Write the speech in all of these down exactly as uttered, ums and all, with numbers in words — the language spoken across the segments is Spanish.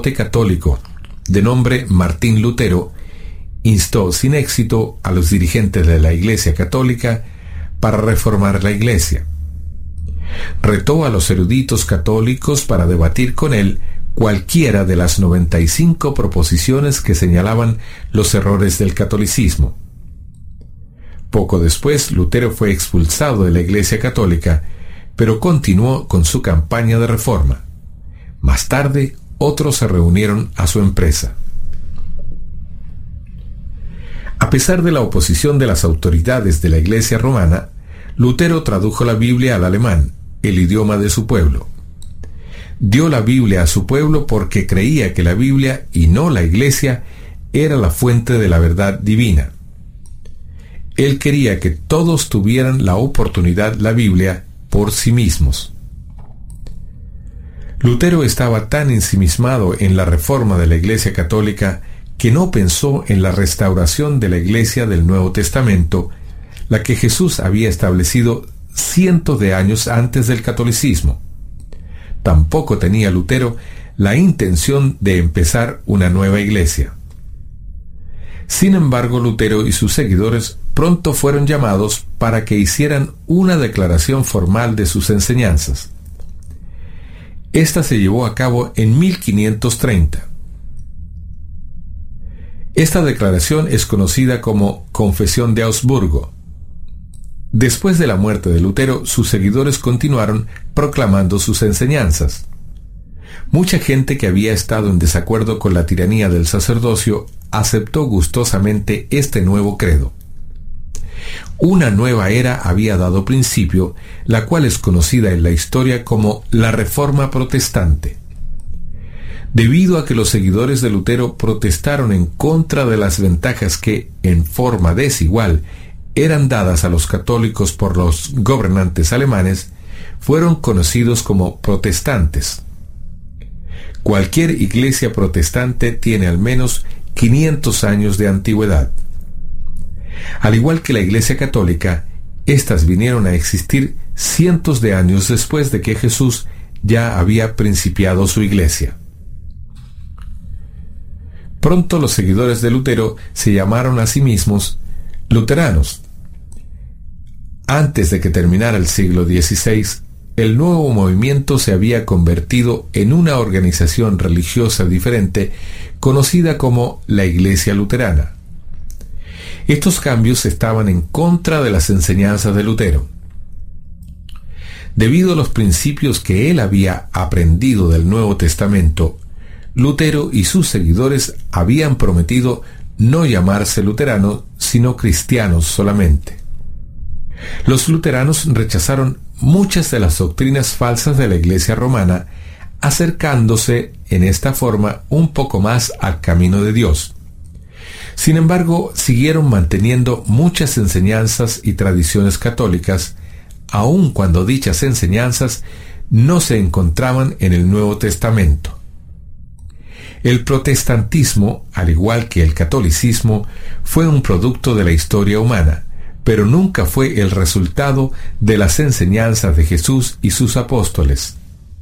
sacerdote católico de nombre Martín Lutero instó sin éxito a los dirigentes de la Iglesia Católica para reformar la Iglesia. Retó a los eruditos católicos para debatir con él cualquiera de las noventa y cinco proposiciones que señalaban los errores del catolicismo. Poco después, Lutero fue expulsado de la Iglesia Católica, pero continuó con su campaña de reforma. Más tarde, otros se reunieron a su empresa. A pesar de la oposición de las autoridades de la Iglesia romana, Lutero tradujo la Biblia al alemán, el idioma de su pueblo. Dio la Biblia a su pueblo porque creía que la Biblia, y no la Iglesia, era la fuente de la verdad divina. Él quería que todos tuvieran la oportunidad la Biblia por sí mismos. Lutero estaba tan ensimismado en la reforma de la Iglesia Católica que no pensó en la restauración de la Iglesia del Nuevo Testamento, la que Jesús había establecido cientos de años antes del catolicismo. Tampoco tenía Lutero la intención de empezar una nueva iglesia. Sin embargo, Lutero y sus seguidores pronto fueron llamados para que hicieran una declaración formal de sus enseñanzas. Esta se llevó a cabo en mil quinientos treinta. Esta declaración es conocida como Confesión de Augsburgo. Después de la muerte de Lutero, sus seguidores continuaron proclamando sus enseñanzas. Mucha gente que había estado en desacuerdo con la tiranía del sacerdocio aceptó gustosamente este nuevo credo. Una nueva era había dado principio, la cual es conocida en la historia como la Reforma Protestante. Debido a que los seguidores de Lutero protestaron en contra de las ventajas que, en forma desigual, eran dadas a los católicos por los gobernantes alemanes, fueron conocidos como protestantes. Cualquier iglesia protestante tiene al menos quinientos años de antigüedad. Al igual que la Iglesia Católica, éstas vinieron a existir cientos de años después de que Jesús ya había principiado su iglesia. Pronto los seguidores de Lutero se llamaron a sí mismos luteranos. Antes de que terminara el siglo dieciséis, el nuevo movimiento se había convertido en una organización religiosa diferente conocida como la Iglesia Luterana. Estos cambios estaban en contra de las enseñanzas de Lutero. Debido a los principios que él había aprendido del Nuevo Testamento, Lutero y sus seguidores habían prometido no llamarse luteranos, sino cristianos solamente. Los luteranos rechazaron muchas de las doctrinas falsas de la Iglesia romana, acercándose en esta forma un poco más al camino de Dios. Sin embargo, siguieron manteniendo muchas enseñanzas y tradiciones católicas, aun cuando dichas enseñanzas no se encontraban en el Nuevo Testamento. El protestantismo, al igual que el catolicismo, fue un producto de la historia humana, pero nunca fue el resultado de las enseñanzas de Jesús y sus apóstoles.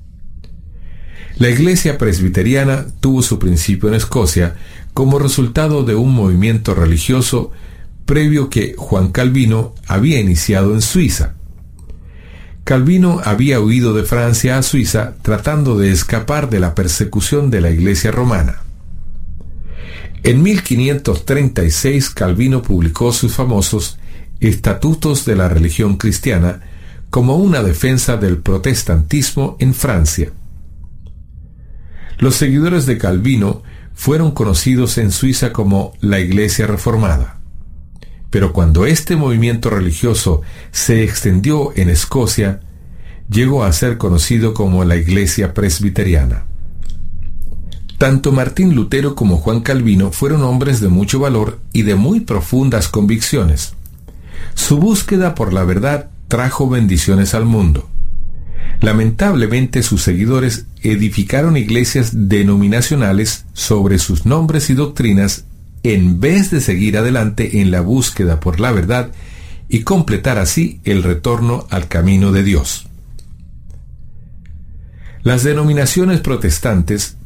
La Iglesia presbiteriana tuvo su principio en Escocia como resultado de un movimiento religioso previo que Juan Calvino había iniciado en Suiza. Calvino había huido de Francia a Suiza tratando de escapar de la persecución de la Iglesia romana. En mil quinientos treinta y seis, Calvino publicó sus famosos Estatutos de la Religión Cristiana como una defensa del protestantismo en Francia. Los seguidores de Calvino fueron conocidos en Suiza como la Iglesia Reformada. Pero cuando este movimiento religioso se extendió en Escocia, llegó a ser conocido como la Iglesia Presbiteriana. Tanto Martín Lutero como Juan Calvino fueron hombres de mucho valor y de muy profundas convicciones. Su búsqueda por la verdad trajo bendiciones al mundo. Lamentablemente, sus seguidores edificaron iglesias denominacionales sobre sus nombres y doctrinas en vez de seguir adelante en la búsqueda por la verdad y completar así el retorno al camino de Dios. Las denominaciones protestantes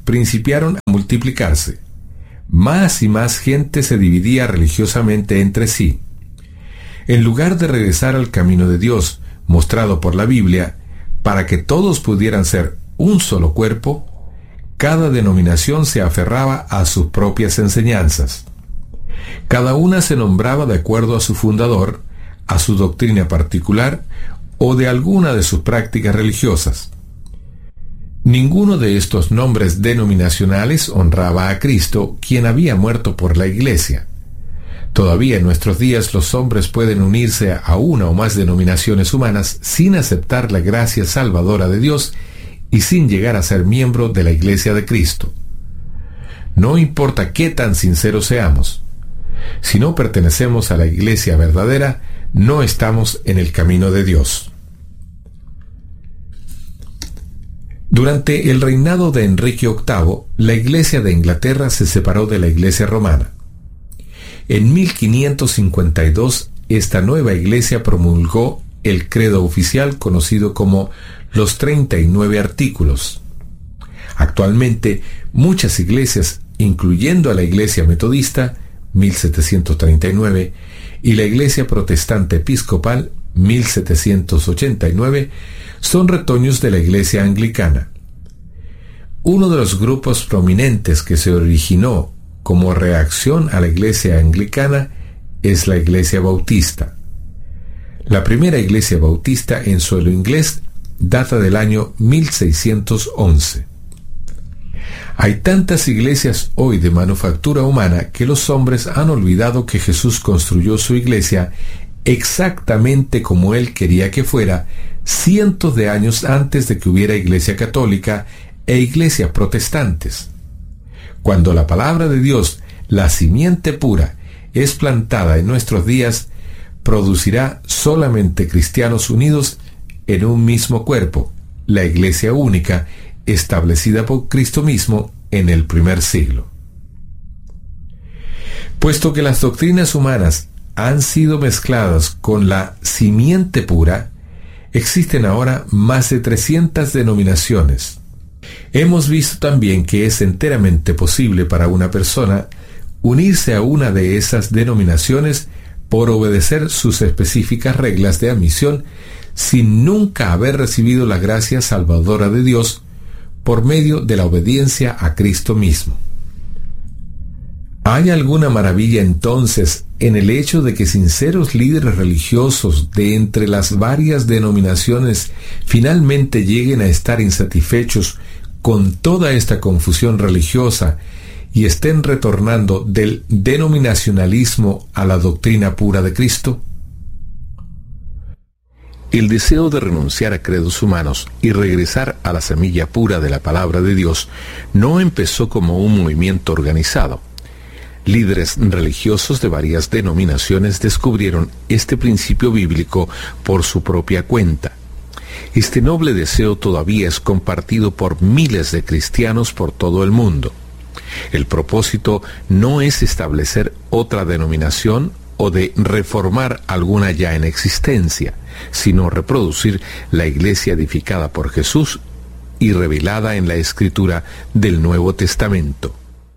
principiaron a multiplicarse. Más y más gente se dividía religiosamente entre sí. En lugar de regresar al camino de Dios, mostrado por la Biblia, para que todos pudieran ser un solo cuerpo, cada denominación se aferraba a sus propias enseñanzas. Cada una se nombraba de acuerdo a su fundador, a su doctrina particular o de alguna de sus prácticas religiosas. Ninguno de estos nombres denominacionales honraba a Cristo, quien había muerto por la Iglesia. Todavía en nuestros días los hombres pueden unirse a una o más denominaciones humanas sin aceptar la gracia salvadora de Dios y sin llegar a ser miembro de la Iglesia de Cristo. No importa qué tan sinceros seamos. Si no pertenecemos a la Iglesia verdadera, no estamos en el camino de Dios. Durante el reinado de Enrique octavo, la Iglesia de Inglaterra se separó de la Iglesia romana. En mil quinientos cincuenta y dos, esta nueva Iglesia promulgó el credo oficial conocido como los treinta y nueve artículos. Actualmente, muchas iglesias, incluyendo a la Iglesia Metodista, mil setecientos treinta y nueve, y la Iglesia Protestante Episcopal, mil setecientos ochenta y nueve, son retoños de la Iglesia Anglicana. Uno de los grupos prominentes que se originó como reacción a la Iglesia Anglicana es la Iglesia Bautista. La primera Iglesia Bautista en suelo inglés data del año mil seiscientos once. Hay tantas iglesias hoy de manufactura humana que los hombres han olvidado que Jesús construyó su iglesia exactamente como Él quería que fuera, cientos de años antes de que hubiera iglesia católica e iglesias protestantes. Cuando la palabra de Dios, la simiente pura, es plantada en nuestros días, producirá solamente cristianos unidos en un mismo cuerpo, la iglesia única, establecida por Cristo mismo en el primer siglo. Puesto que las doctrinas humanas han sido mezcladas con la simiente pura, existen ahora más de trescientas denominaciones. Hemos visto también que es enteramente posible para una persona unirse a una de esas denominaciones por obedecer sus específicas reglas de admisión sin nunca haber recibido la gracia salvadora de Dios por medio de la obediencia a Cristo mismo. ¿Hay alguna maravilla entonces en el hecho de que sinceros líderes religiosos de entre las varias denominaciones finalmente lleguen a estar insatisfechos con toda esta confusión religiosa y estén retornando del denominacionalismo a la doctrina pura de Cristo? El deseo de renunciar a credos humanos y regresar a la semilla pura de la palabra de Dios no empezó como un movimiento organizado. Líderes religiosos de varias denominaciones descubrieron este principio bíblico por su propia cuenta. Este noble deseo todavía es compartido por miles de cristianos por todo el mundo. El propósito no es establecer otra denominación o de reformar alguna ya en existencia, sino reproducir la iglesia edificada por Jesús y revelada en la Escritura del Nuevo Testamento.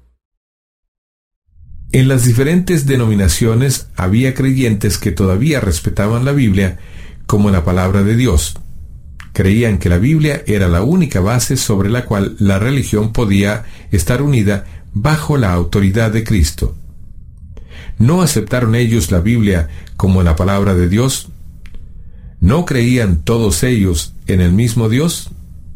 En las diferentes denominaciones había creyentes que todavía respetaban la Biblia como la palabra de Dios. Creían que la Biblia era la única base sobre la cual la religión podía estar unida bajo la autoridad de Cristo. ¿No aceptaron ellos la Biblia como la palabra de Dios? ¿No creían todos ellos en el mismo Dios?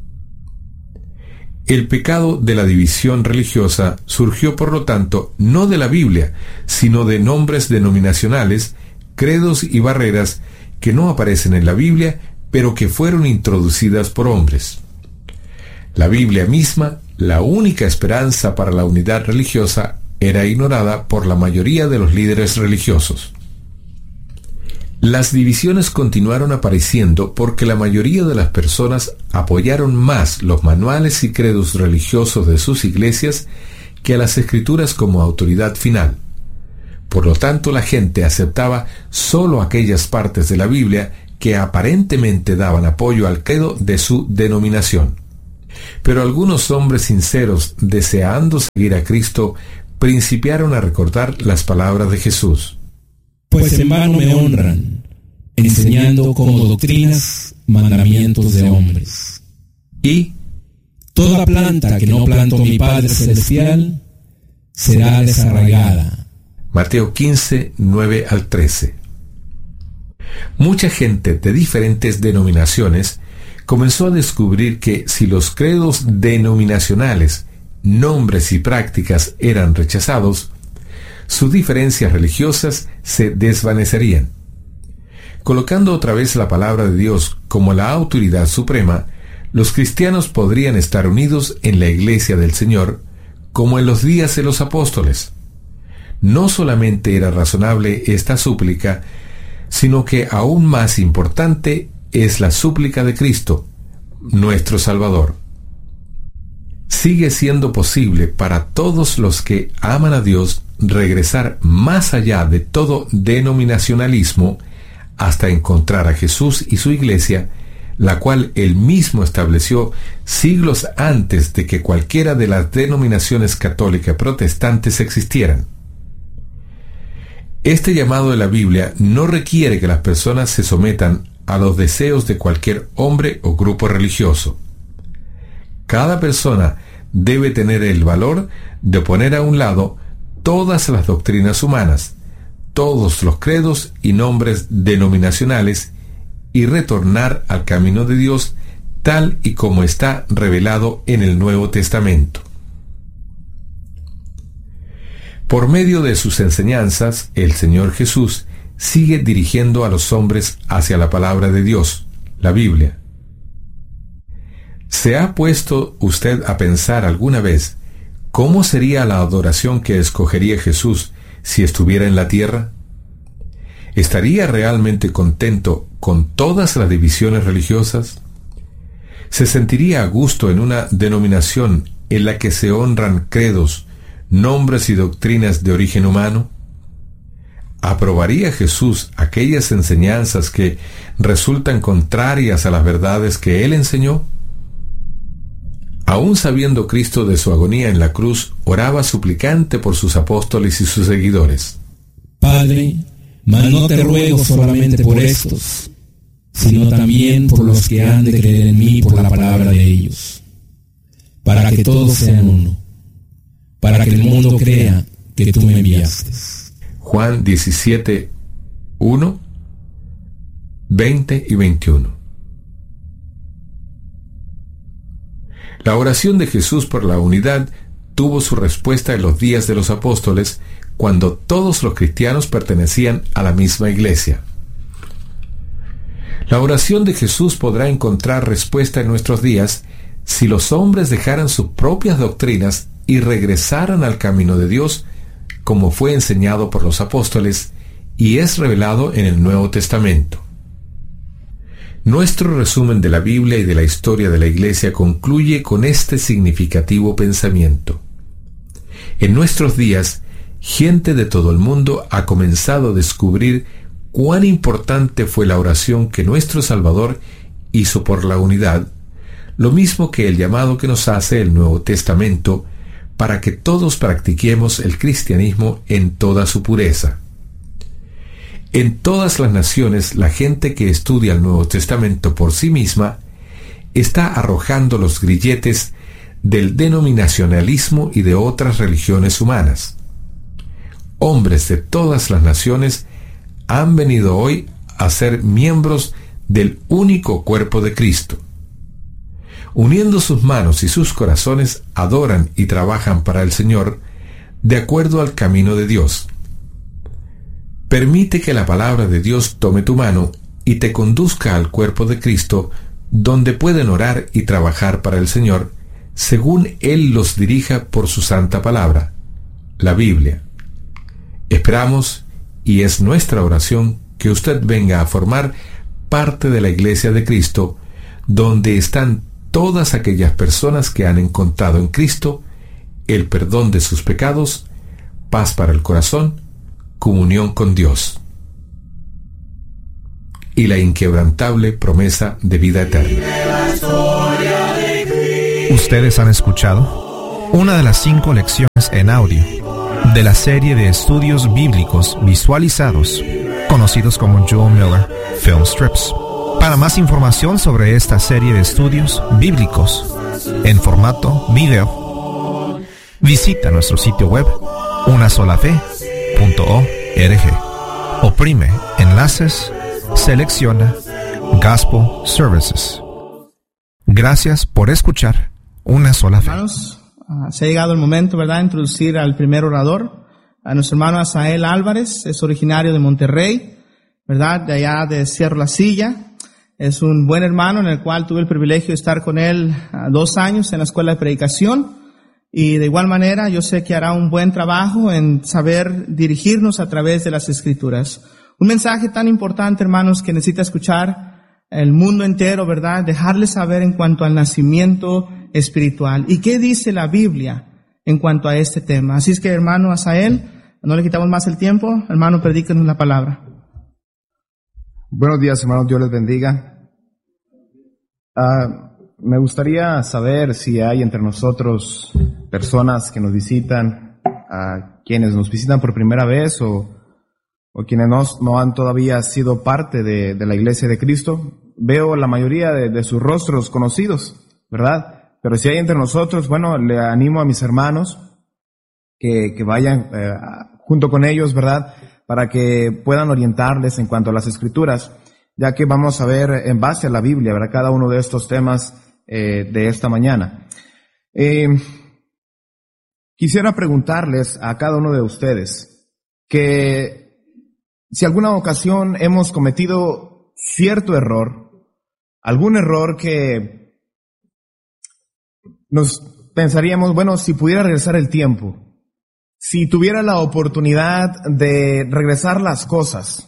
El pecado de la división religiosa surgió, por lo tanto, no de la Biblia, sino de nombres denominacionales, credos y barreras que no aparecen en la Biblia, pero que fueron introducidas por hombres. La Biblia misma, la única esperanza para la unidad religiosa, era ignorada por la mayoría de los líderes religiosos. Las divisiones continuaron apareciendo porque la mayoría de las personas apoyaron más los manuales y credos religiosos de sus iglesias que a las Escrituras como autoridad final. Por lo tanto, la gente aceptaba solo aquellas partes de la Biblia que aparentemente daban apoyo al credo de su denominación. Pero algunos hombres sinceros, deseando seguir a Cristo, principiaron a recordar las palabras de Jesús. Pues en vano me honran, enseñando como doctrinas mandamientos de hombres. Y toda planta que no plantó mi Padre Celestial será desarraigada. Mateo quince, nueve al trece. Mucha gente de diferentes denominaciones comenzó a descubrir que si los credos denominacionales, nombres y prácticas eran rechazados, sus diferencias religiosas se desvanecerían. Colocando otra vez la palabra de Dios como la autoridad suprema, los cristianos podrían estar unidos en la iglesia del Señor, como en los días de los apóstoles. No solamente era razonable esta súplica, sino que aún más importante es la súplica de Cristo, nuestro Salvador. Sigue siendo posible para todos los que aman a Dios regresar más allá de todo denominacionalismo hasta encontrar a Jesús y su iglesia, la cual él mismo estableció siglos antes de que cualquiera de las denominaciones católicas protestantes existieran. Este llamado de la Biblia no requiere que las personas se sometan a los deseos de cualquier hombre o grupo religioso. Cada persona debe tener el valor de poner a un lado todas las doctrinas humanas, todos los credos y nombres denominacionales, y retornar al camino de Dios tal y como está revelado en el Nuevo Testamento. Por medio de sus enseñanzas, el Señor Jesús sigue dirigiendo a los hombres hacia la palabra de Dios, la Biblia. ¿Se ha puesto usted a pensar alguna vez cómo sería la adoración que escogería Jesús si estuviera en la tierra? ¿Estaría realmente contento con todas las divisiones religiosas? ¿Se sentiría a gusto en una denominación en la que se honran credos, nombres y doctrinas de origen humano? ¿Aprobaría Jesús aquellas enseñanzas que resultan contrarias a las verdades que Él enseñó? Aún sabiendo Cristo de su agonía en la cruz, oraba suplicante por sus apóstoles y sus seguidores. Padre, mas no te ruego solamente por estos, sino también por los que han de creer en mí por la palabra de ellos, para que todos sean uno, para que el mundo crea que tú me enviaste. Juan diecisiete, uno, veinte y veintiuno. La oración de Jesús por la unidad tuvo su respuesta en los días de los apóstoles, cuando todos los cristianos pertenecían a la misma iglesia. La oración de Jesús podrá encontrar respuesta en nuestros días si los hombres dejaran sus propias doctrinas y regresaran al camino de Dios, como fue enseñado por los apóstoles y es revelado en el Nuevo Testamento. Nuestro resumen de la Biblia y de la historia de la Iglesia concluye con este significativo pensamiento. En nuestros días, gente de todo el mundo ha comenzado a descubrir cuán importante fue la oración que nuestro Salvador hizo por la unidad, lo mismo que el llamado que nos hace el Nuevo Testamento para que todos practiquemos el cristianismo en toda su pureza. En todas las naciones, la gente que estudia el Nuevo Testamento por sí misma está arrojando los grilletes del denominacionalismo y de otras religiones humanas. Hombres de todas las naciones han venido hoy a ser miembros del único cuerpo de Cristo. Uniendo sus manos y sus corazones, adoran y trabajan para el Señor de acuerdo al camino de Dios. Permite que la palabra de Dios tome tu mano y te conduzca al cuerpo de Cristo, donde pueden orar y trabajar para el Señor, según Él los dirija por su santa palabra, la Biblia. Esperamos, y es nuestra oración, que usted venga a formar parte de la Iglesia de Cristo, donde están todas aquellas personas que han encontrado en Cristo el perdón de sus pecados, paz para el corazón, comunión con Dios y la inquebrantable promesa de vida eterna. Ustedes han escuchado una de las cinco lecciones en audio de la serie de estudios bíblicos visualizados, conocidos como Joel Miller Film Strips. Para más información sobre esta serie de estudios bíblicos en formato video, visita nuestro sitio web una sola fe punto org. Oprime enlaces, selecciona Gospel Services. Gracias por escuchar Una Sola Fe. Hermanos, uh, se ha llegado el momento, ¿verdad?, de introducir al primer orador, a nuestro hermano Asael Álvarez. Es originario de Monterrey, ¿verdad?, de allá de Cerro La Silla. Es un buen hermano en el cual tuve el privilegio de estar con él uh, dos años en la escuela de predicación. Y de igual manera yo sé que hará un buen trabajo en saber dirigirnos a través de las Escrituras. Un mensaje tan importante, hermanos, que necesita escuchar el mundo entero, ¿verdad? Dejarles saber en cuanto al nacimiento espiritual. ¿Y qué dice la Biblia en cuanto a este tema? Así es que, hermano Asael, no le quitamos más el tiempo. Hermano, predíquenos la palabra. Buenos días, hermanos. Dios les bendiga. Uh, me gustaría saber si hay entre nosotros personas que nos visitan, uh, quienes nos visitan por primera vez o, o quienes no, no han todavía sido parte de, de la Iglesia de Cristo. Veo la mayoría de, de sus rostros conocidos, ¿verdad? Pero si hay entre nosotros, bueno, le animo a mis hermanos que, que vayan eh, junto con ellos, ¿verdad?, para que puedan orientarles en cuanto a las Escrituras, ya que vamos a ver en base a la Biblia, ¿verdad?, cada uno de estos temas eh, de esta mañana. Eh, quisiera preguntarles a cada uno de ustedes que si alguna ocasión hemos cometido cierto error, algún error que nos pensaríamos, bueno, si pudiera regresar el tiempo, si tuviera la oportunidad de regresar las cosas.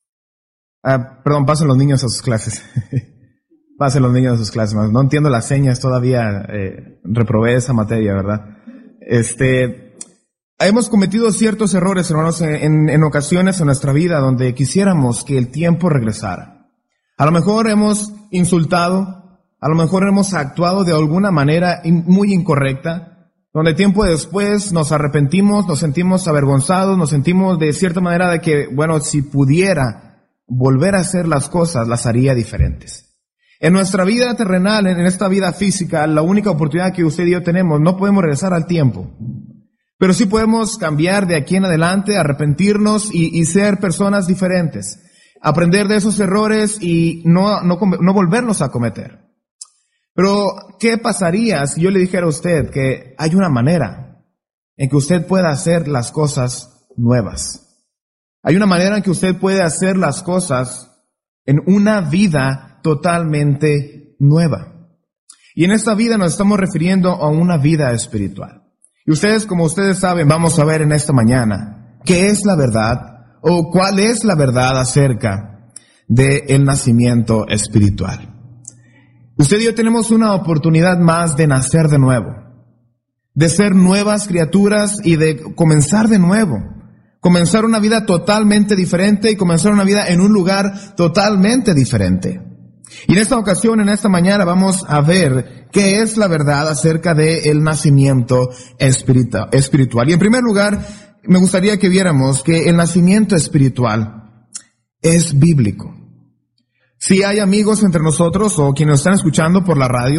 Ah, perdón, pasen los niños a sus clases. Pasen los niños a sus clases. No entiendo las señas todavía, eh, reprobé esa materia, ¿verdad? Este, hemos cometido ciertos errores, hermanos, en, en ocasiones en nuestra vida donde quisiéramos que el tiempo regresara. A lo mejor hemos insultado, a lo mejor hemos actuado de alguna manera muy incorrecta, donde tiempo después nos arrepentimos, nos sentimos avergonzados, nos sentimos de cierta manera de que, bueno, si pudiera volver a hacer las cosas, las haría diferentes. En nuestra vida terrenal, en esta vida física, la única oportunidad que usted y yo tenemos, no podemos regresar al tiempo. Pero sí podemos cambiar de aquí en adelante, arrepentirnos y, y ser personas diferentes. Aprender de esos errores y no, no, no volverlos a cometer. Pero, ¿qué pasaría si yo le dijera a usted que hay una manera en que usted pueda hacer las cosas nuevas? Hay una manera en que usted puede hacer las cosas en una vida totalmente nueva. Y en esta vida nos estamos refiriendo a una vida espiritual. Y ustedes, como ustedes saben, vamos a ver en esta mañana qué es la verdad o cuál es la verdad acerca del nacimiento espiritual. Usted y yo tenemos una oportunidad más de nacer de nuevo, de ser nuevas criaturas y de comenzar de nuevo, comenzar una vida totalmente diferente y comenzar una vida en un lugar totalmente diferente. Y en esta ocasión, en esta mañana, vamos a ver qué es la verdad acerca del nacimiento espiritual. Y en primer lugar, me gustaría que viéramos que el nacimiento espiritual es bíblico. Si hay amigos entre nosotros o quienes están escuchando por la radio,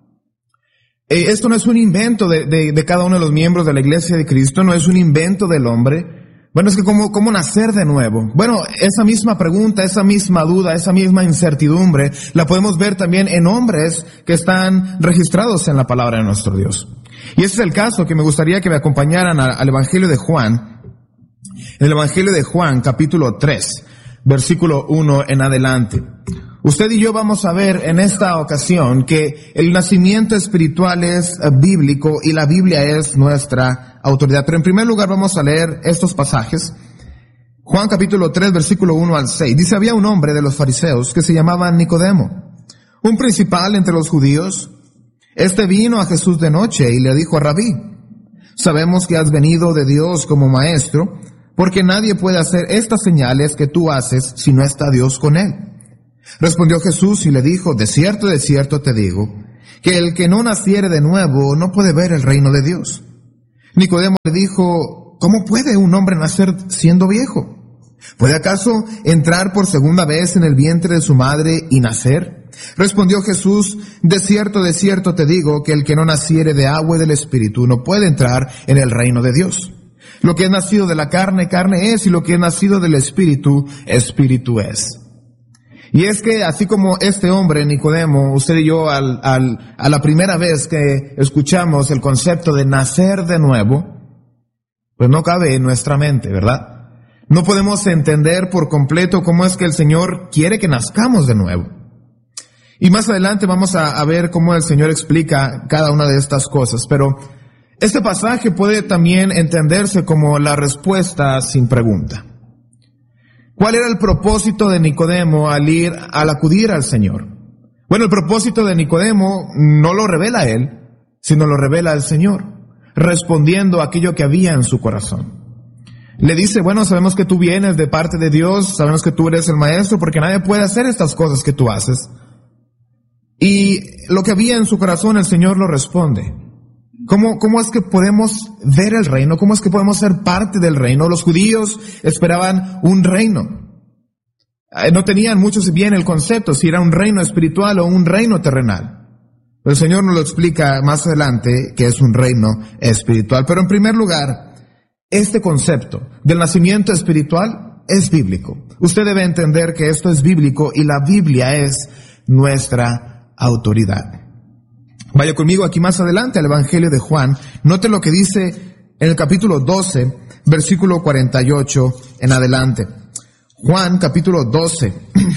eh, esto no es un invento de, de, de cada uno de los miembros de la Iglesia de Cristo, no es un invento del hombre. Bueno, es que ¿cómo, cómo nacer de nuevo? Bueno, esa misma pregunta, esa misma duda, esa misma incertidumbre, la podemos ver también en hombres que están registrados en la palabra de nuestro Dios. Y ese es el caso que me gustaría que me acompañaran al, al Evangelio de Juan. En el Evangelio de Juan, capítulo tres. Versículo uno en adelante. Usted y yo vamos a ver en esta ocasión que el nacimiento espiritual es bíblico y la Biblia es nuestra autoridad. Pero en primer lugar vamos a leer estos pasajes. Juan capítulo tres, versículo uno al seis. Dice, había un hombre de los fariseos que se llamaba Nicodemo, un principal entre los judíos. Este vino a Jesús de noche y le dijo, Rabí, sabemos que has venido de Dios como maestro, porque nadie puede hacer estas señales que tú haces si no está Dios con él. Respondió Jesús y le dijo, de cierto, de cierto te digo, que el que no naciere de nuevo no puede ver el reino de Dios. Nicodemo le dijo, ¿cómo puede un hombre nacer siendo viejo? ¿Puede acaso entrar por segunda vez en el vientre de su madre y nacer? Respondió Jesús, de cierto, de cierto te digo, que el que no naciere de agua y del Espíritu no puede entrar en el reino de Dios. Lo que es nacido de la carne, carne es, y lo que es nacido del Espíritu, Espíritu es. Y es que así como este hombre, Nicodemo, usted y yo, al, al, a la primera vez que escuchamos el concepto de nacer de nuevo, pues no cabe en nuestra mente, ¿verdad? No podemos entender por completo cómo es que el Señor quiere que nazcamos de nuevo. Y más adelante vamos a, a ver cómo el Señor explica cada una de estas cosas, pero este pasaje puede también entenderse como la respuesta sin pregunta. ¿Cuál era el propósito de Nicodemo al ir, al acudir al Señor? Bueno, el propósito de Nicodemo no lo revela él, sino lo revela el Señor, respondiendo a aquello que había en su corazón. Le dice, bueno, sabemos que tú vienes de parte de Dios, sabemos que tú eres el maestro, porque nadie puede hacer estas cosas que tú haces. Y lo que había en su corazón, el Señor lo responde. ¿Cómo, cómo es que podemos ver el reino? ¿Cómo es que podemos ser parte del reino? Los judíos esperaban un reino. No tenían muchos bien el concepto, si era un reino espiritual o un reino terrenal. Pero el Señor nos lo explica más adelante, que es un reino espiritual. Pero en primer lugar, este concepto del nacimiento espiritual es bíblico. Usted debe entender que esto es bíblico y la Biblia es nuestra autoridad. Vaya conmigo aquí más adelante al Evangelio de Juan. Note lo que dice en el capítulo doce, versículo cuarenta y ocho en adelante. Juan capítulo doce.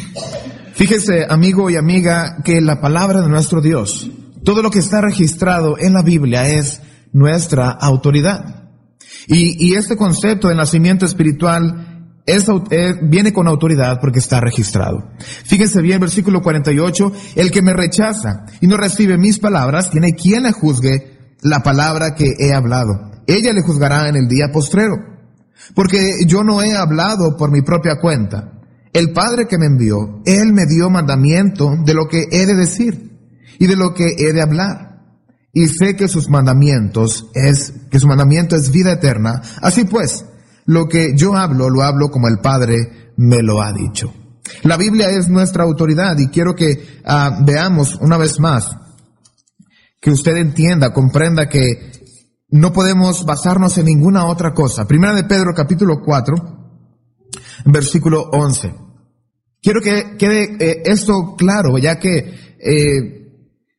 Fíjese, amigo y amiga, que la palabra de nuestro Dios, todo lo que está registrado en la Biblia es nuestra autoridad. Y, y este concepto de nacimiento espiritual Es, eh, viene con autoridad porque está registrado. Fíjense bien, versículo cuarenta y ocho, el que me rechaza y no recibe mis palabras, tiene quien le juzgue la palabra que he hablado. Ella le juzgará en el día postrero. Porque yo no he hablado por mi propia cuenta. El Padre que me envió, Él me dio mandamiento de lo que he de decir y de lo que he de hablar. Y sé que sus mandamientos es, que su mandamiento es vida eterna. Así pues, lo que yo hablo, lo hablo como el Padre me lo ha dicho. La Biblia es nuestra autoridad y quiero que uh, veamos una vez más, que usted entienda, comprenda que no podemos basarnos en ninguna otra cosa. Primera de Pedro capítulo cuatro, versículo once. Quiero que quede eh, esto claro, ya que eh,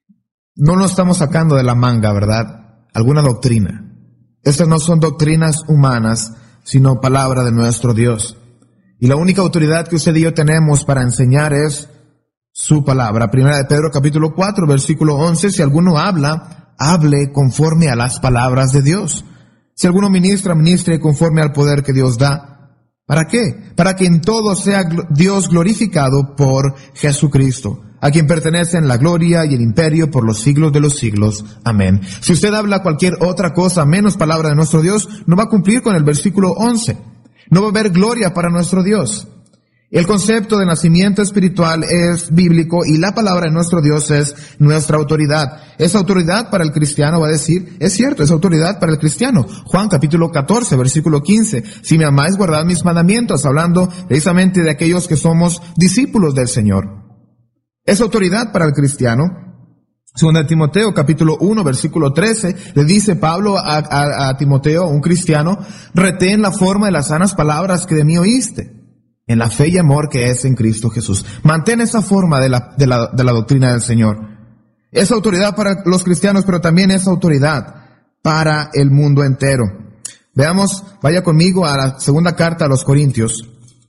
no lo estamos sacando de la manga, ¿verdad? Alguna doctrina. Estas no son doctrinas humanas, sino palabra de nuestro Dios. Y la única autoridad que usted y yo tenemos para enseñar es su palabra. Primera de Pedro capítulo cuatro, versículo once, si alguno habla, hable conforme a las palabras de Dios. Si alguno ministra, ministre conforme al poder que Dios da. ¿Para qué? Para que en todo sea Dios glorificado por Jesucristo, a quien pertenecen la gloria y el imperio por los siglos de los siglos. Amén. Si usted habla cualquier otra cosa menos palabra de nuestro Dios, no va a cumplir con el versículo once. No va a haber gloria para nuestro Dios. El concepto de nacimiento espiritual es bíblico y la palabra de nuestro Dios es nuestra autoridad. Esa autoridad para el cristiano va a decir, es cierto, es autoridad para el cristiano. Juan capítulo catorce, versículo quince. Si me amáis, guardad mis mandamientos, hablando precisamente de aquellos que somos discípulos del Señor. Es autoridad para el cristiano. Segunda de Timoteo, capítulo uno, versículo trece, le dice Pablo a, a, a Timoteo, un cristiano, retén la forma de las sanas palabras que de mí oíste, en la fe y amor que es en Cristo Jesús. Mantén esa forma de la, de la, de la doctrina del Señor. Es autoridad para los cristianos, pero también es autoridad para el mundo entero. Veamos, vaya conmigo a la segunda carta a los Corintios.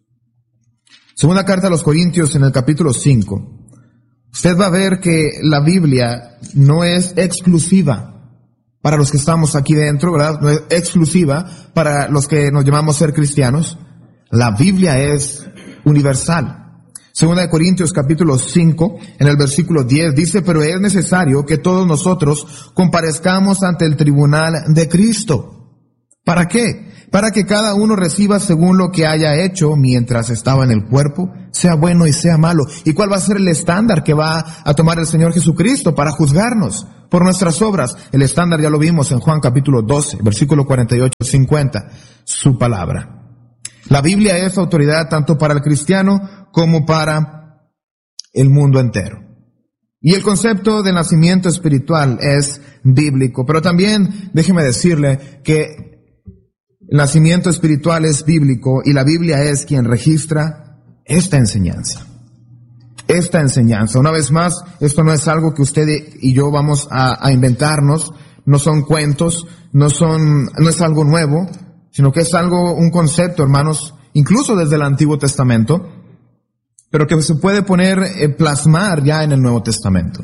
Segunda carta a los Corintios en el capítulo cinco. Usted va a ver que la Biblia no es exclusiva para los que estamos aquí dentro, ¿verdad? No es exclusiva para los que nos llamamos ser cristianos. La Biblia es universal. Segunda de Corintios capítulo cinco, en el versículo diez, dice, pero es necesario que todos nosotros comparezcamos ante el tribunal de Cristo, ¿Para qué? Para que cada uno reciba según lo que haya hecho mientras estaba en el cuerpo, sea bueno y sea malo. ¿Y cuál va a ser el estándar que va a tomar el Señor Jesucristo para juzgarnos por nuestras obras? El estándar ya lo vimos en Juan capítulo doce, versículo cuarenta y ocho al cincuenta. Su palabra. La Biblia es autoridad tanto para el cristiano como para el mundo entero. Y el concepto de nacimiento espiritual es bíblico, pero también déjeme decirle que el nacimiento espiritual es bíblico y la Biblia es quien registra esta enseñanza. Esta enseñanza. Una vez más, esto no es algo que usted y yo vamos a, a inventarnos, no son cuentos, no son, no es algo nuevo, sino que es algo, un concepto, hermanos, incluso desde el Antiguo Testamento, pero que se puede poner, eh, plasmar ya en el Nuevo Testamento.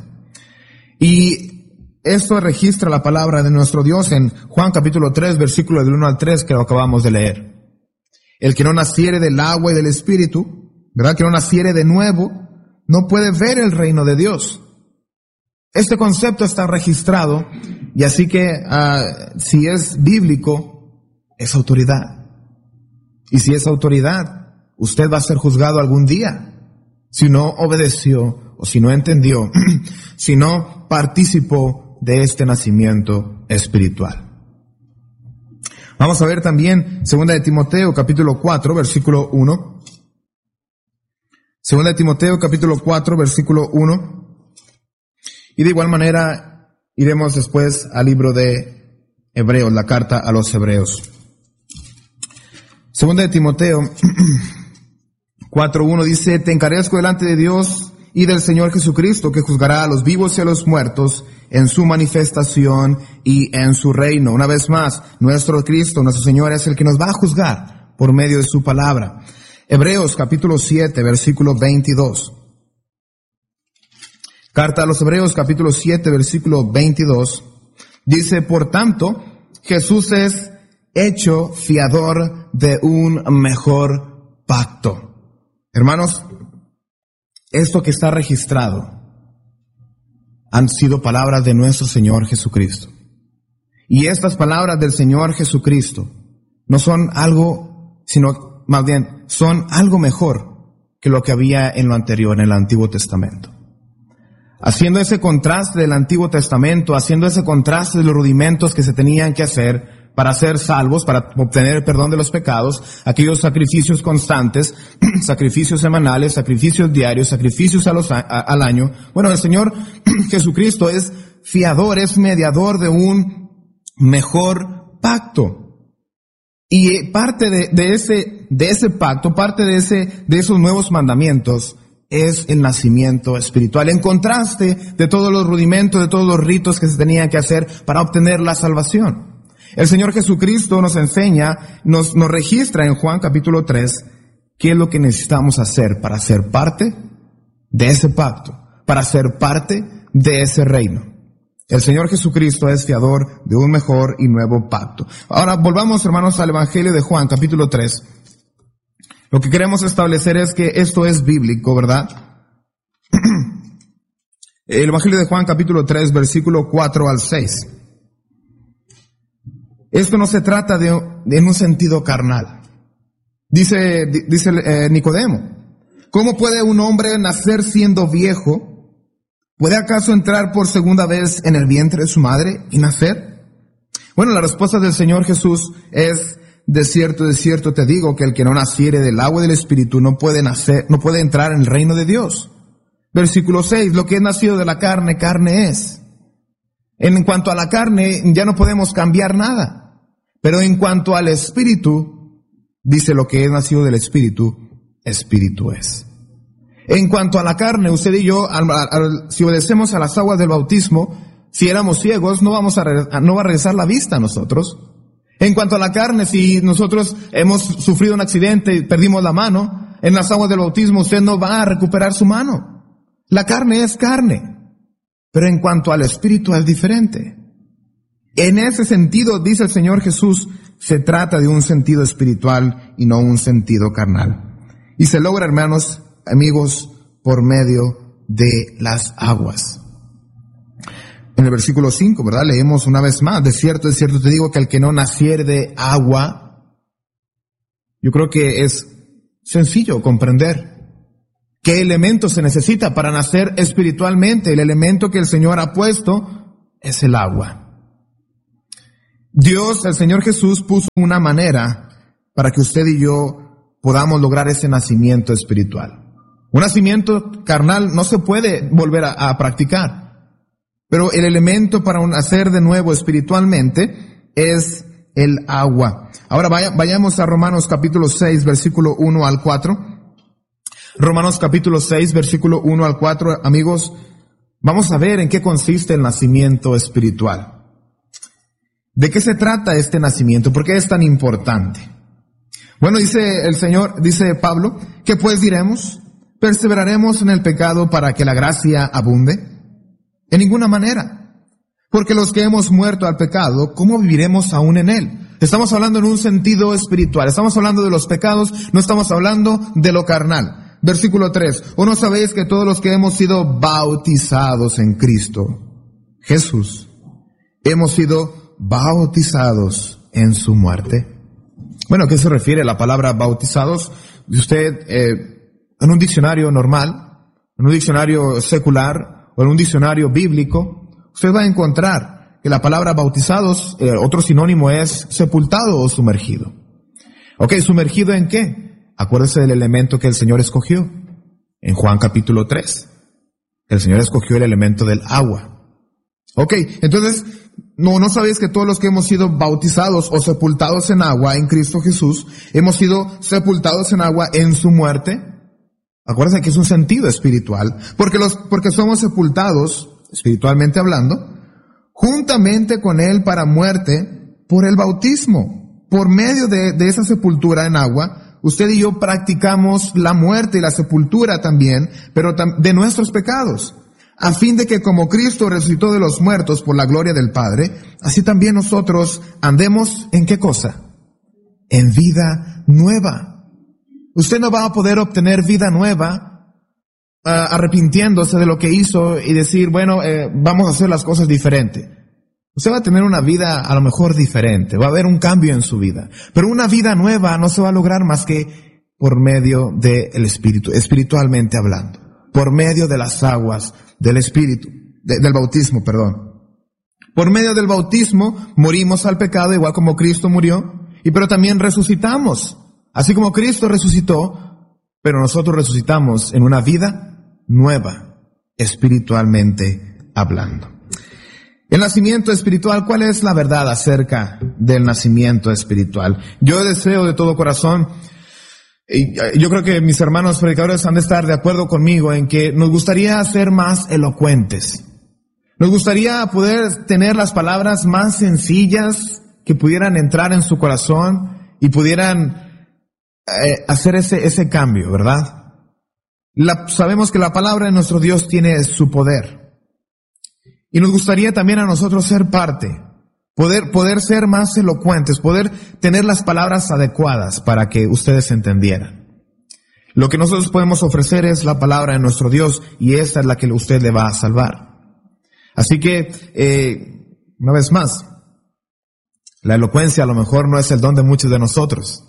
Y esto registra la palabra de nuestro Dios en Juan capítulo tres, versículo del uno al tres, que lo acabamos de leer. El que no naciere del agua y del Espíritu, ¿verdad? Que no naciere de nuevo, no puede ver el reino de Dios. Este concepto está registrado, y así que uh, si es bíblico, es autoridad. Y si es autoridad, usted va a ser juzgado algún día, si no obedeció, o si no entendió, si no participó de este nacimiento espiritual. Vamos a ver también Segunda de Timoteo capítulo cuatro versículo uno. Segunda de Timoteo capítulo cuatro versículo uno. Y de igual manera iremos después al libro de Hebreos, la carta a los Hebreos. Segunda de Timoteo cuatro uno dice: te encarezco delante de Dios y del Señor Jesucristo, que juzgará a los vivos y a los muertos en su manifestación y en su reino. Una vez más, nuestro Cristo, nuestro Señor, es el que nos va a juzgar por medio de su palabra. Hebreos capítulo siete, versículo veintidós. Carta a los Hebreos capítulo siete, versículo veintidós. Dice: por tanto, Jesús es hecho fiador de un mejor pacto. Hermanos, esto que está registrado han sido palabras de nuestro Señor Jesucristo. Y estas palabras del Señor Jesucristo no son algo, sino más bien son algo mejor que lo que había en lo anterior, en el Antiguo Testamento. Haciendo ese contraste del Antiguo Testamento, haciendo ese contraste de los rudimentos que se tenían que hacer para ser salvos, para obtener el perdón de los pecados, aquellos sacrificios constantes, sacrificios semanales, sacrificios diarios, sacrificios a los, a, a, al año. Bueno, el Señor Jesucristo es fiador, es mediador de un mejor pacto. Y parte de, de ese, de ese pacto, parte de ese, de esos nuevos mandamientos es el nacimiento espiritual, en contraste de todos los rudimentos, de todos los ritos que se tenían que hacer para obtener la salvación. El Señor Jesucristo nos enseña, nos, nos registra en Juan capítulo tres, qué es lo que necesitamos hacer para ser parte de ese pacto, para ser parte de ese reino. El Señor Jesucristo es fiador de un mejor y nuevo pacto. Ahora volvamos, hermanos, al Evangelio de Juan capítulo tres. Lo que queremos establecer es que esto es bíblico, ¿verdad? El Evangelio de Juan capítulo tres, versículo cuatro al seis. Esto no se trata de, de en un sentido carnal. Dice, dice eh, Nicodemo: ¿cómo puede un hombre nacer siendo viejo? ¿Puede acaso entrar por segunda vez en el vientre de su madre y nacer? Bueno, la respuesta del Señor Jesús es: de cierto, de cierto te digo que el que no naciere del agua y del Espíritu no puede nacer, no puede entrar en el reino de Dios. Versículo seis, lo que es nacido de la carne, carne es. En cuanto a la carne, ya no podemos cambiar nada. Pero en cuanto al Espíritu, dice: lo que es nacido del Espíritu, Espíritu es. En cuanto a la carne, usted y yo, al, al, si obedecemos a las aguas del bautismo, si éramos ciegos, no vamos a, no va a regresar la vista a nosotros. En cuanto a la carne, si nosotros hemos sufrido un accidente y perdimos la mano, en las aguas del bautismo usted no va a recuperar su mano. La carne es carne. Pero en cuanto al Espíritu es diferente. En ese sentido, dice el Señor Jesús, se trata de un sentido espiritual y no un sentido carnal. Y se logra, hermanos, amigos, por medio de las aguas. En el versículo cinco, ¿verdad? Leemos una vez más, de cierto, de cierto te digo que el que no naciere de agua, yo creo que es sencillo comprender qué elemento se necesita para nacer espiritualmente. El elemento que el Señor ha puesto es el agua. Dios, el Señor Jesús, puso una manera para que usted y yo podamos lograr ese nacimiento espiritual. Un nacimiento carnal no se puede volver a, a practicar. Pero el elemento para nacer de nuevo espiritualmente es el agua. Ahora vaya, vayamos a Romanos capítulo seis, versículo uno al cuatro. Romanos capítulo seis, versículo uno al cuatro. Amigos, vamos a ver en qué consiste el nacimiento espiritual. ¿De qué se trata este nacimiento? ¿Por qué es tan importante? Bueno, dice el Señor, dice Pablo, ¿qué pues diremos? ¿Perseveraremos en el pecado para que la gracia abunde? En ninguna manera. Porque los que hemos muerto al pecado, ¿cómo viviremos aún en él? Estamos hablando en un sentido espiritual. Estamos hablando de los pecados, no estamos hablando de lo carnal. Versículo tres. ¿O no sabéis que todos los que hemos sido bautizados en Cristo Jesús, hemos sido bautizados en su muerte? Bueno, ¿a qué se refiere la palabra bautizados? Usted, eh, en un diccionario normal, en un diccionario secular, o en un diccionario bíblico, usted va a encontrar que la palabra bautizados, eh, otro sinónimo es sepultado o sumergido. Ok, ¿sumergido en qué? Acuérdese del elemento que el Señor escogió. En Juan capítulo tres, el Señor escogió el elemento del agua. Ok, entonces, no, ¿no sabéis que todos los que hemos sido bautizados o sepultados en agua en Cristo Jesús, hemos sido sepultados en agua en su muerte? Acuérdense que es un sentido espiritual, porque los, porque somos sepultados, espiritualmente hablando, juntamente con Él para muerte por el bautismo. Por medio de, de esa sepultura en agua, usted y yo practicamos la muerte y la sepultura también, pero tam, de nuestros pecados, a fin de que como Cristo resucitó de los muertos por la gloria del Padre, así también nosotros andemos ¿en qué cosa? En vida nueva. Usted no va a poder obtener vida nueva uh, arrepintiéndose de lo que hizo y decir, bueno, eh, vamos a hacer las cosas diferente. Usted va a tener una vida a lo mejor diferente, va a haber un cambio en su vida. Pero una vida nueva no se va a lograr más que por medio del Espíritu, espiritualmente hablando. Por medio de las aguas del Espíritu, de, del bautismo, perdón. Por medio del bautismo morimos al pecado igual como Cristo murió, y pero también resucitamos. Así como Cristo resucitó, pero nosotros resucitamos en una vida nueva, espiritualmente hablando. El nacimiento espiritual, ¿cuál es la verdad acerca del nacimiento espiritual? Yo deseo de todo corazón, y yo creo que mis hermanos predicadores han de estar de acuerdo conmigo en que nos gustaría ser más elocuentes. Nos gustaría poder tener las palabras más sencillas que pudieran entrar en su corazón y pudieran Eh, hacer ese, ese cambio, ¿verdad? La, sabemos que la palabra de nuestro Dios tiene su poder. Y nos gustaría también a nosotros ser parte, poder, poder ser más elocuentes, poder tener las palabras adecuadas para que ustedes entendieran. Lo que nosotros podemos ofrecer es la palabra de nuestro Dios y esta es la que usted le va a salvar. Así que, eh, una vez más, la elocuencia a lo mejor no es el don de muchos de nosotros.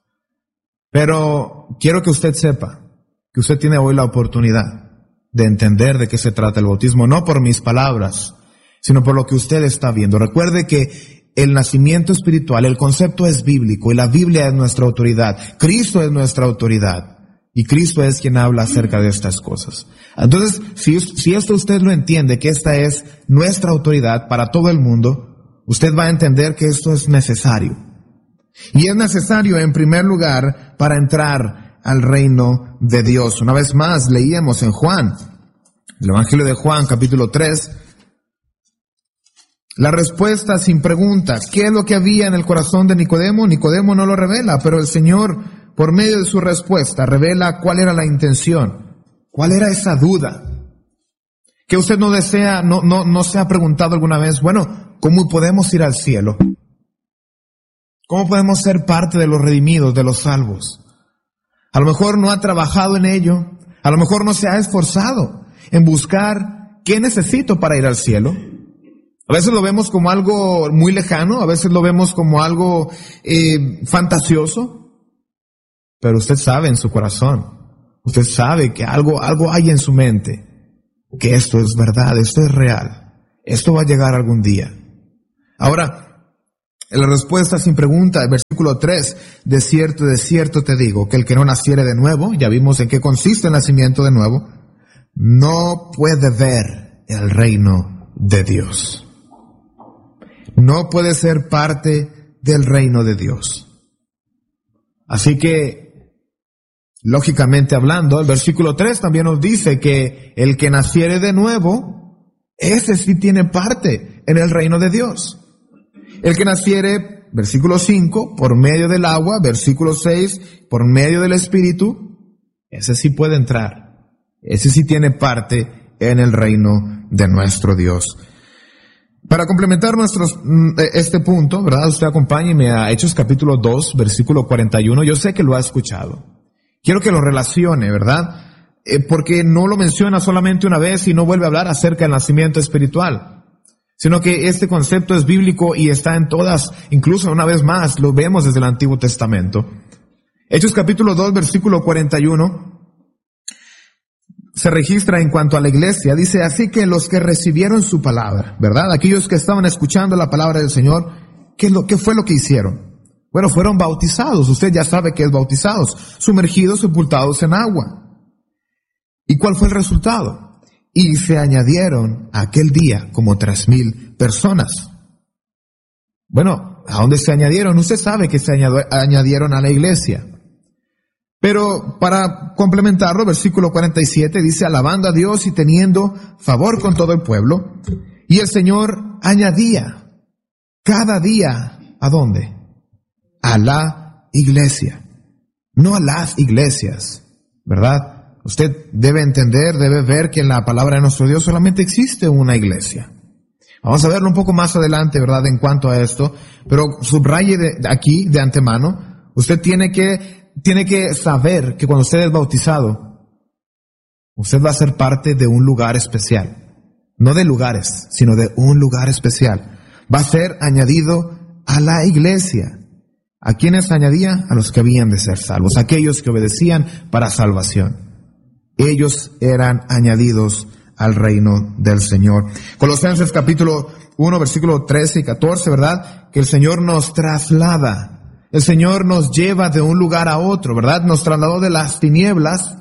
Pero quiero que usted sepa que usted tiene hoy la oportunidad de entender de qué se trata el bautismo, no por mis palabras, sino por lo que usted está viendo. Recuerde que el nacimiento espiritual, el concepto es bíblico y la Biblia es nuestra autoridad. Cristo es nuestra autoridad y Cristo es quien habla acerca de estas cosas. Entonces, si, si esto usted lo entiende, que esta es nuestra autoridad para todo el mundo, usted va a entender que esto es necesario. Y es necesario en primer lugar para entrar al reino de Dios. Una vez más leíamos en Juan, el Evangelio de Juan capítulo tres, la respuesta sin pregunta. ¿Qué es lo que había en el corazón de Nicodemo? Nicodemo no lo revela, pero el Señor por medio de su respuesta revela cuál era la intención, cuál era esa duda. Que usted no desea, no, no, no se ha preguntado alguna vez, bueno, ¿cómo podemos ir al cielo? ¿Cómo podemos ser parte de los redimidos, de los salvos? A lo mejor no ha trabajado en ello, a lo mejor no se ha esforzado en buscar qué necesito para ir al cielo. A veces lo vemos como algo muy lejano, a veces lo vemos como algo eh, fantasioso, pero usted sabe en su corazón, usted sabe que algo, algo hay en su mente, que esto es verdad, esto es real, esto va a llegar algún día. Ahora, la respuesta sin pregunta, el versículo tres, de cierto, de cierto te digo, que el que no naciere de nuevo, ya vimos en qué consiste el nacimiento de nuevo, no puede ver el reino de Dios. No puede ser parte del reino de Dios. Así que, lógicamente hablando, el versículo tres también nos dice que el que naciere de nuevo, ese sí tiene parte en el reino de Dios. El que naciere, versículo cinco, por medio del agua, versículo seis, por medio del Espíritu, ese sí puede entrar. Ese sí tiene parte en el reino de nuestro Dios. Para complementar nuestros, este punto, ¿verdad? Usted acompáñeme a Hechos capítulo dos, versículo cuarenta y uno. Yo sé que lo ha escuchado. Quiero que lo relacione, ¿verdad? Eh, porque no lo menciona solamente una vez y no vuelve a hablar acerca del nacimiento espiritual, sino que este concepto es bíblico y está en todas, incluso una vez más, lo vemos desde el Antiguo Testamento. Hechos capítulo dos, versículo cuarenta y uno. Se registra en cuanto a la iglesia, dice, así que los que recibieron su palabra, ¿verdad? Aquellos que estaban escuchando la palabra del Señor, ¿qué, es lo, qué fue lo que hicieron? Bueno, fueron bautizados, usted ya sabe qué es bautizados, sumergidos, sepultados en agua. ¿Y cuál fue el resultado? Y se añadieron aquel día como tres mil personas. Bueno, ¿a dónde se añadieron? Usted sabe que se añadieron a la iglesia. Pero para complementarlo, versículo cuarenta y siete dice, alabando a Dios y teniendo favor con todo el pueblo. Y el Señor añadía cada día, ¿a dónde? A la iglesia. No a las iglesias, ¿verdad? Usted debe entender, debe ver que en la palabra de nuestro Dios solamente existe una iglesia. Vamos a verlo un poco más adelante, ¿verdad? En cuanto a esto. Pero subraye de, de aquí, de antemano, usted tiene que Tiene que saber que cuando usted es bautizado, usted va a ser parte de un lugar especial. No de lugares, sino de un lugar especial. Va a ser añadido a la iglesia. ¿A quiénes añadía? A los que habían de ser salvos, aquellos que obedecían para salvación. Ellos eran añadidos al reino del Señor. Colosenses capítulo uno, versículo trece y catorce, ¿verdad? Que el Señor nos traslada. El Señor nos lleva de un lugar a otro, ¿verdad? Nos trasladó de las tinieblas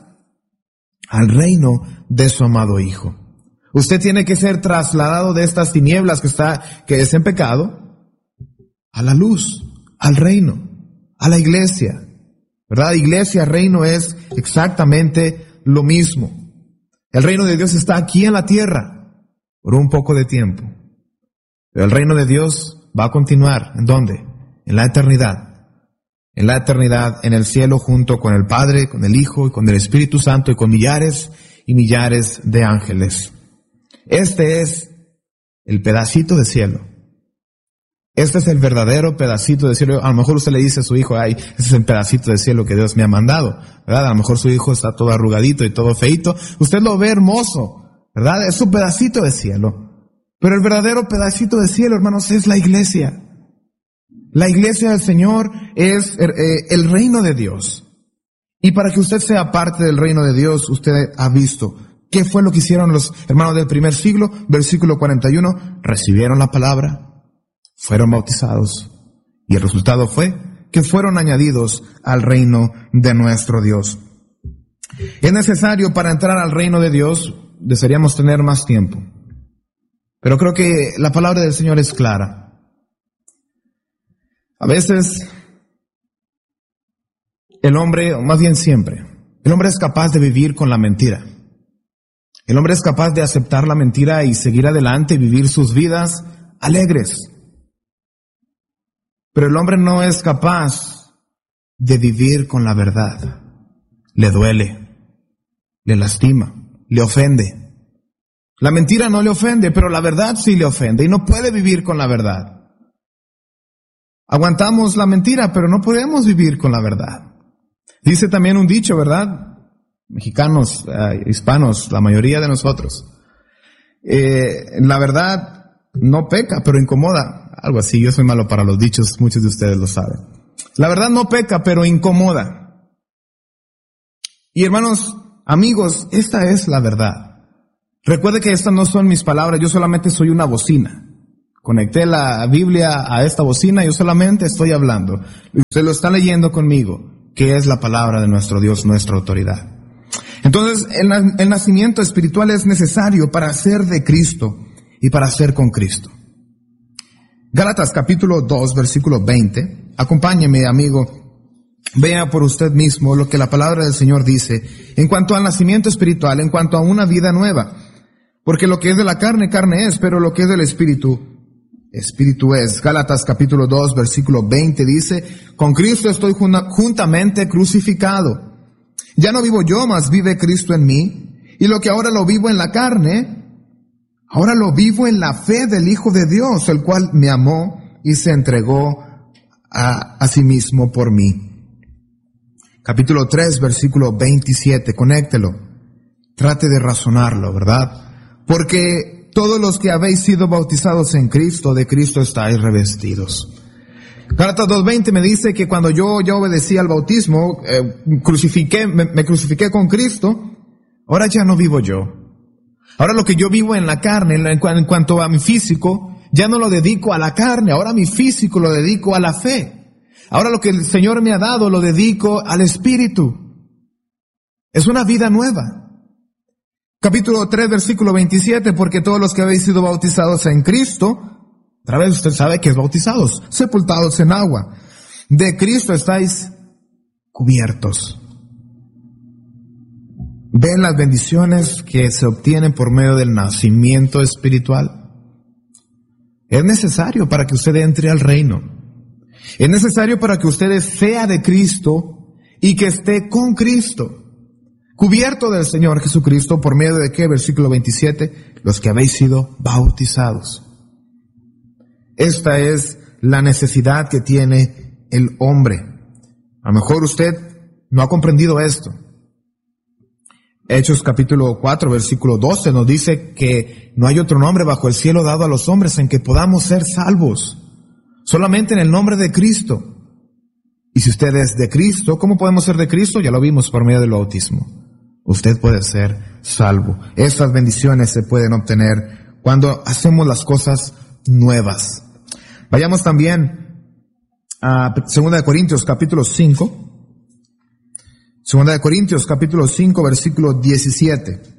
al reino de su amado Hijo. Usted tiene que ser trasladado de estas tinieblas que está, que es en pecado, a la luz, al reino, a la iglesia, ¿verdad? Iglesia, reino es exactamente lo mismo. El reino de Dios está aquí en la tierra por un poco de tiempo. Pero el reino de Dios va a continuar. ¿En dónde? En la eternidad. En la eternidad, en el cielo, junto con el Padre, con el Hijo y con el Espíritu Santo y con millares y millares de ángeles. Este es el pedacito de cielo. Este es el verdadero pedacito de cielo. A lo mejor usted le dice a su hijo, ay, ese es el pedacito de cielo que Dios me ha mandado, ¿verdad? A lo mejor su hijo está todo arrugadito y todo feito. Usted lo ve hermoso, ¿verdad? Es un pedacito de cielo. Pero el verdadero pedacito de cielo, hermanos, es la iglesia. La iglesia del Señor es el reino de Dios. Y para que usted sea parte del reino de Dios, usted ha visto qué fue lo que hicieron los hermanos del primer siglo. Versículo cuarenta y uno, recibieron la palabra, fueron bautizados. Y el resultado fue que fueron añadidos al reino de nuestro Dios. Es necesario para entrar al reino de Dios, desearíamos tener más tiempo. Pero creo que la palabra del Señor es clara. A veces, el hombre, o más bien siempre, el hombre es capaz de vivir con la mentira. El hombre es capaz de aceptar la mentira y seguir adelante y vivir sus vidas alegres. Pero el hombre no es capaz de vivir con la verdad. Le duele, le lastima, le ofende. La mentira no le ofende, pero la verdad sí le ofende y no puede vivir con la verdad. Aguantamos la mentira, pero no podemos vivir con la verdad. Dice también un dicho, ¿verdad? Mexicanos, eh, hispanos, la mayoría de nosotros. Eh, la verdad no peca, pero incomoda. Algo así, yo soy malo para los dichos, muchos de ustedes lo saben. La verdad no peca, pero incomoda. Y hermanos, amigos, esta es la verdad. Recuerde que estas no son mis palabras, yo solamente soy una bocina. Conecté la Biblia a esta bocina, yo solamente estoy hablando. Usted lo está leyendo conmigo, que es la palabra de nuestro Dios, nuestra autoridad. Entonces, el, el nacimiento espiritual es necesario para ser de Cristo y para ser con Cristo. Gálatas capítulo dos, versículo veinte. Acompáñeme, amigo. Vea por usted mismo lo que la palabra del Señor dice en cuanto al nacimiento espiritual, en cuanto a una vida nueva. Porque lo que es de la carne, carne es, pero lo que es del Espíritu, Espíritu es. Gálatas capítulo dos, versículo veinte dice, con Cristo estoy juntamente crucificado. Ya no vivo yo, mas vive Cristo en mí. Y lo que ahora lo vivo en la carne, ahora lo vivo en la fe del Hijo de Dios, el cual me amó y se entregó a, a sí mismo por mí. Capítulo tres, versículo veintisiete, conéctelo. Trate de razonarlo, ¿verdad? Porque todos los que habéis sido bautizados en Cristo, de Cristo estáis revestidos. Gálatas dos veinte me dice que cuando yo ya obedecí al bautismo, eh, crucifiqué, me, me crucifiqué con Cristo, ahora ya no vivo yo. Ahora lo que yo vivo en la carne, en, en, en cuanto a mi físico, ya no lo dedico a la carne, ahora mi físico lo dedico a la fe. Ahora lo que el Señor me ha dado lo dedico al Espíritu. Es una vida nueva. Capítulo tres, versículo veintisiete, porque todos los que habéis sido bautizados en Cristo, otra vez usted sabe que es bautizados, sepultados en agua, de Cristo estáis cubiertos. ¿Ven las bendiciones que se obtienen por medio del nacimiento espiritual? Es necesario para que usted entre al reino. Es necesario para que usted sea de Cristo y que esté con Cristo. Cubierto del Señor Jesucristo, ¿por medio de qué? Versículo veintisiete, los que habéis sido bautizados. Esta es la necesidad que tiene el hombre. A lo mejor usted no ha comprendido esto. Hechos capítulo cuatro, versículo doce nos dice que no hay otro nombre bajo el cielo dado a los hombres en que podamos ser salvos. Solamente en el nombre de Cristo. Y si usted es de Cristo, ¿cómo podemos ser de Cristo? Ya lo vimos por medio del bautismo. Usted puede ser salvo. Estas bendiciones se pueden obtener cuando hacemos las cosas nuevas. Vayamos también a Segunda de Corintios capítulo cinco. Segunda de Corintios capítulo cinco, versículo diecisiete.